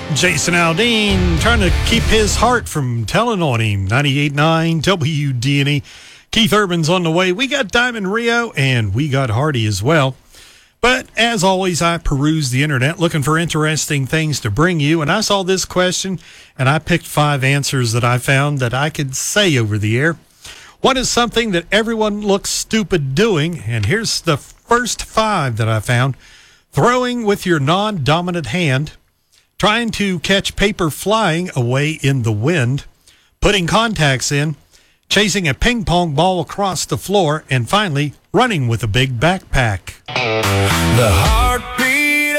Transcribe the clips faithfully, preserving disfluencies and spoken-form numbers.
Jason Aldean trying to keep his heart from telling on him. ninety-eight point nine W D N E. Keith Urban's on the way. We got Diamond Rio, and we got Hardy as well. But as always, I peruse the internet looking for interesting things to bring you, and I saw this question, and I picked five answers that I found that I could say over the air. What is something that everyone looks stupid doing? And here's the first five that I found. Throwing with your non-dominant hand, trying to catch paper flying away in the wind, putting contacts in, chasing a ping pong ball across the floor, and finally, running with a big backpack. The heartbeat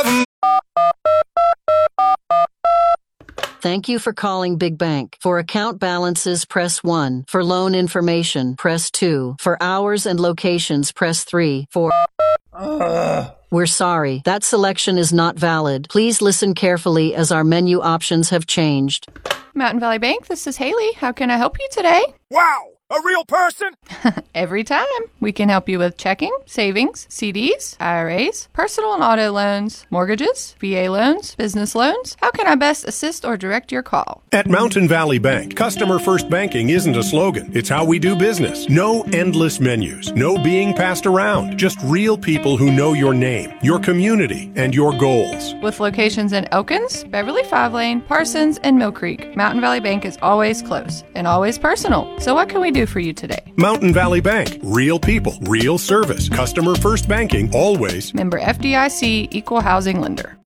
of... Thank you for calling Big Bank. For account balances, press one. For loan information, press two. For hours and locations, press three. For... Uh. We're sorry. That selection is not valid. Please listen carefully as our menu options have changed. Mountain Valley Bank, this is Haley. How can I help you today? Wow! A real person? Every time. We can help you with checking, savings, C Ds, I R As, personal and auto loans, mortgages, V A loans, business loans. How can I best assist or direct your call? At Mountain Valley Bank, customer first banking isn't a slogan. It's how we do business. No endless menus. No being passed around. Just real people who know your name, your community, and your goals. With locations in Elkins, Beverly Five Lane, Parsons, and Mill Creek, Mountain Valley Bank is always close and always personal. So what can we do for you today? Mountain Valley Bank. Real people, real service. Customer first banking, always. Member F D I C, Equal Housing Lender.